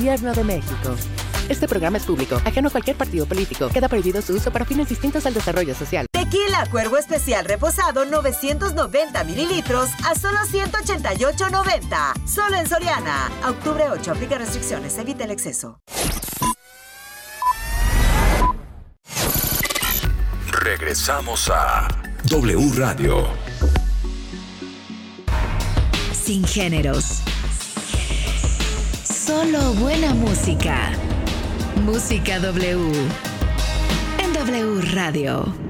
Gobierno de México. Este programa es público, ajeno a cualquier partido político. Queda prohibido su uso para fines distintos al desarrollo social. Tequila Cuervo Especial reposado 990 mililitros a solo $188.90. Solo en Soriana. A octubre 8. Aplica restricciones. Evita el exceso. Regresamos a W Radio. Sin géneros. Solo buena música. Música W. En W Radio.